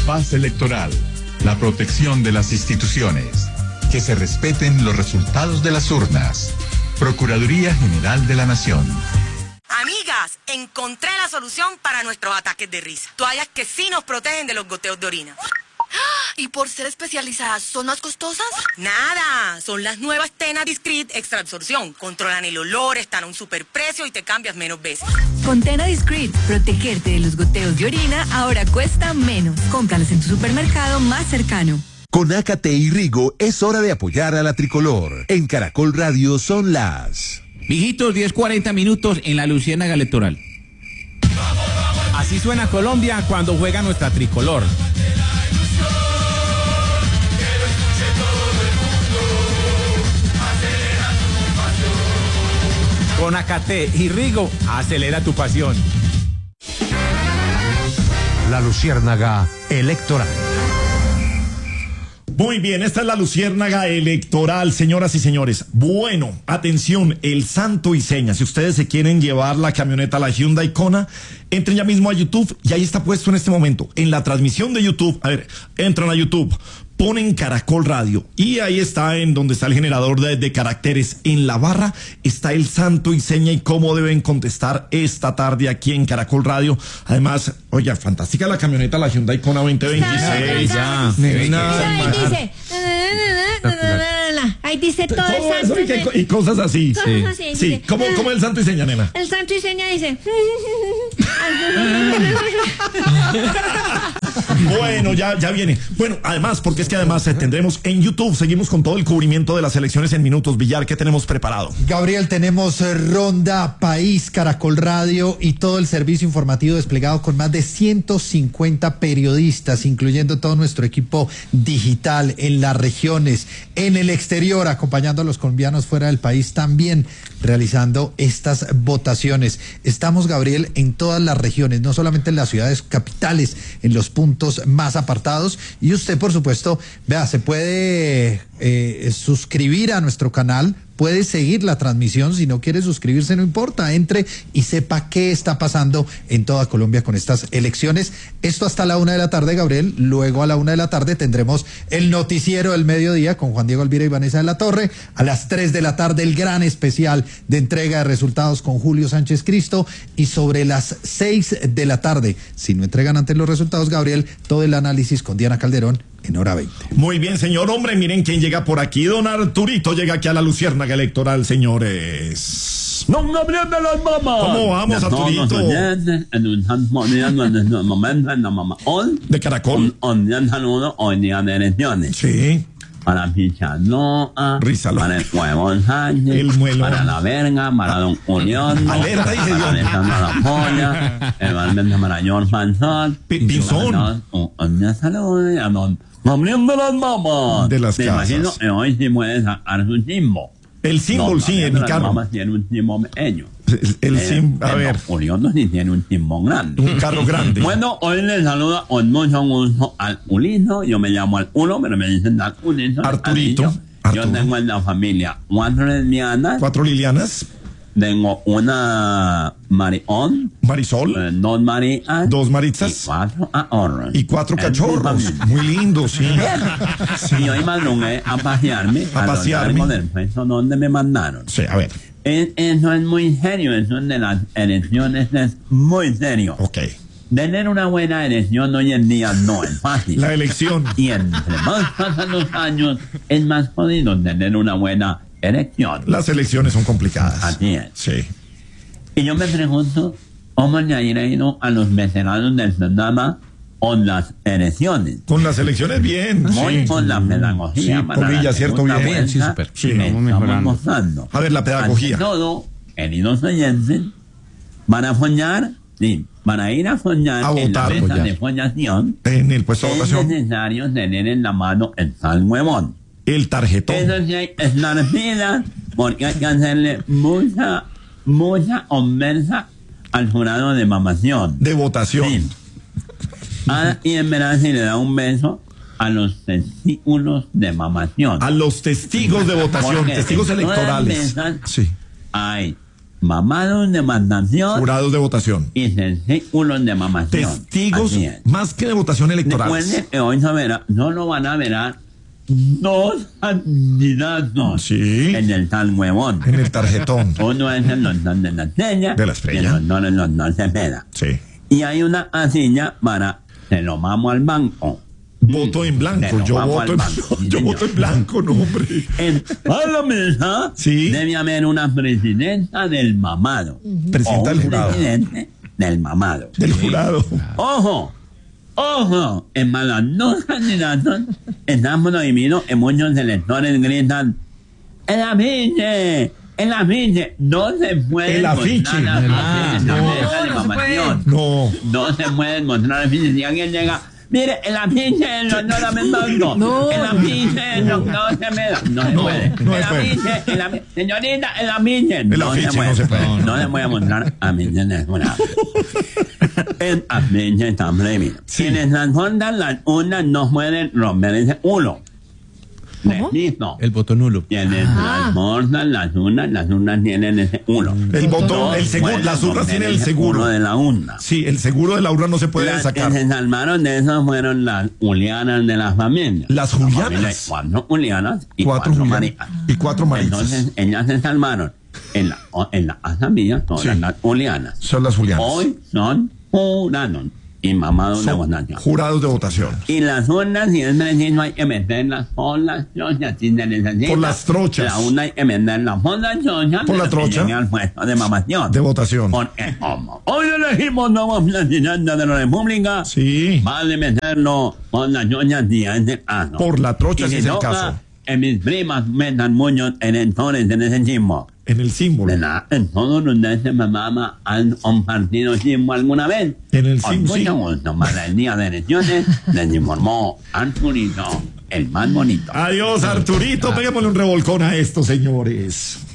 paz electoral, la protección de las instituciones, que se respeten los resultados de las urnas. Procuraduría General de la Nación. Amigas, encontré la solución para nuestros ataques de risa. Toallas que sí nos protegen de los goteos de orina. ¿Y por ser especializadas, son más costosas? Nada, son las nuevas Tena Discreet Extra Absorción. Controlan el olor, están a un superprecio y te cambias menos veces. Con Tena Discreet, protegerte de los goteos de orina ahora cuesta menos. Cómpralas en tu supermercado más cercano. Con Ácate y Rigo es hora de apoyar a la tricolor. En Caracol Radio son las... Mijitos, 10:40 minutos en la Luciérnaga Electoral. Así suena Colombia cuando juega nuestra tricolor. Con Ácate y Rigo, acelera tu pasión. La Luciérnaga Electoral. Muy bien, esta es la Luciérnaga Electoral, señoras y señores. Bueno, atención, el santo y seña. Si ustedes se quieren llevar la camioneta, la Hyundai Kona, entren ya mismo a YouTube y ahí está puesto en este momento, en la transmisión de YouTube. A ver, entran a YouTube, ponen Caracol Radio y ahí está en donde está el generador de caracteres. En la barra está el santo y seña y cómo deben contestar esta tarde aquí en Caracol Radio. Además, oye, fantástica la camioneta, la Hyundai Kona 2026. Ya. Ahí dice todo el Todo santo eso y cosas así. Cosas así, Sí, dice. ¿cómo es el santo y seña, nena? El santo y seña dice. Bueno, ya viene. Bueno, además, porque es que además tendremos en YouTube, seguimos con todo el cubrimiento de las elecciones en minutos. Villar, ¿qué tenemos preparado? Gabriel, tenemos Ronda País, Caracol Radio y todo el servicio informativo desplegado con más de 150 periodistas, incluyendo todo nuestro equipo digital en las regiones, en el exterior, acompañando a los colombianos fuera del país también, realizando estas votaciones. Estamos, Gabriel, en todas las regiones, no solamente en las ciudades capitales, en los puntos más apartados. Y usted, por supuesto, vea, se puede suscribir a nuestro canal, puede seguir la transmisión. Si no quiere suscribirse, no importa, entre y sepa qué está pasando en toda Colombia con estas elecciones. Esto hasta la 1 de la tarde, Gabriel. Luego a la 1 de la tarde tendremos el noticiero del mediodía con Juan Diego Alvira y Vanessa de la Torre. A las 3 de la tarde el gran especial de entrega de resultados con Julio Sánchez Cristo. Y sobre las 6 de la tarde, si no entregan antes los resultados, Gabriel, todo el análisis con Diana Calderón en hora 20. Muy bien, señor. Hombre, miren quién llega por aquí. Don Arturito llega aquí a la Luciérnaga Electoral, señores. Don Gabriel de las Mamas. ¿Cómo vamos, Arturito? De Caracol. Un saludo hoy día de elecciones. Sí. Para Pichaloa, Rízalo. para el Huevo Sánchez, El Muelón. para La Verga, para Don Julián, Alerta, dije para yo. Alejandro La Polla, igualmente para George Panzón, Pinzón. Un saludo a Don Gabriel de las Mamas. De las Me casas. imagino que hoy sí puede sacar su timbo. El símbolo, sí, en mi carro. Las Mamas tiene un timbo pequeño. A ver, Julián sí tiene un timbo grande. un carro grande. Bueno, hoy les saluda con mucho gusto al Uliso. Yo me llamo al Uno, pero me dicen al Uliso. Arturito. Yo Arturo. tengo en la familia 4 lesbianas. 4 Lilianas. Tengo una Marión, Marisol. 2 Marías. 2 Y Maritzas. 4 ahorros. Y 4 cachorros. Muy lindos, sí. Y hoy madrugué a pasearme. A pasearme. A lo largo del puesto donde me mandaron. Sí, a ver. Eso es muy serio. Eso de las elecciones es muy serio. Ok. Tener una buena elección hoy en día no es fácil. La elección. Y entre más pasan los años, es más jodido tener una buena elección. Las elecciones son complicadas. Así es. Sí. Y yo me pregunto, ¿cómo le ha ido a los veteranos del programa con las elecciones? Con las elecciones, bien. Muy Sí. con la pedagogía. Sí, para Polilla, la cierto, segunda bien. vuelta Sí, súper. Sí, que vamos estamos mejorando. gozando. A ver, la pedagogía. Ante todo, queridos oyentes, van a soñar, sí, para ir a soñar A en la votar, mesa pues, de soñación, En el puesto de es votación. necesario tener en la mano el sal huevón. El tarjetón. Eso sí hay que estar pila, porque hay que hacerle mucha conversa al jurado de mamación. De votación. Sí. Y en verdad si le da un beso a los testículos de mamación. A los testigos de votación, Porque testigos en todas electorales. mesas Sí. hay mamados de mamación Jurados de votación. y testículos de mamación. Testigos Así es. más que de votación electoral. Recuerden que hoy solo van a ver dos candidatos Sí. en el tal huevón. En el tarjetón. Uno es el doctor de la estrella. De la estrella. Y el doctor Cepeda. Sí. Y hay una casilla para se lo mamo al banco. Voto en blanco. Pero Yo vamos voto al en banco, sí, yo señor. voto en blanco, no, hombre. En la mesa Sí. debe haber una presidenta del mamado. Presidenta O un del jurado. presidente del mamado. Del jurado. Ojo, en malas dos candidatos estamos prohibidos en muchos electores gritan ¡el afiche! ¡El afiche! No se puede El afiche. mostrar afiches en la no, mesa de no se mamación. No. No se pueden mostrar afiches. Si alguien llega, mire, el afiche del doctor Amendondo. No. El afiche del doctor Cepeda. No se puede. no El se puede. afiche, señorita, el afiche. No afiche se puede. no se puede. No le voy a mostrar afiches de jurado. El afiche está prohibido. Sí. Quienes transportan las urnas no pueden romper ese uno. Listo. El voto nulo. Quienes transportan las urnas tienen ese uno. El botón, No el seguro, pueden las urnas romper tienen el ese seguro. uno de la urna. Sí, el seguro de la urna no se puede Las sacar. que se salvaron de eso fueron las Julianas de la familia. Las La Julianas. familia, 4 Julianas y Cuatro 4 Julianas Maritas. y 4 Maritas. Entonces ellas se salvaron. En la asamblea todas Sí. las Julianas. Son las Julianas. Hoy son jurados y mamados de Son votación. jurados de votación. Y las urnas, si es preciso, hay que meterlas por las trochas. Si se necesita. Por las trochas. La urna hay que meterla por las trochas. Por la para que trocha. llegue al puesto de mamación. De votación. Porque como hoy elegimos nuevo presidente de la República, Sí. vale meterlo por las trochas si es el caso. Por la trocha, Y si si es el toca, caso. que mis primas metan muchos electores en ese chismo. En el símbolo. ¿Verdad? En todos los de ese mamá han compartido chismo alguna vez. En el Con símbolo, sí. mucho gusto, para el día de elecciones, les informó Arturito, el más bonito. Adiós, Arturito. Péguemosle un revolcón a esto, señores.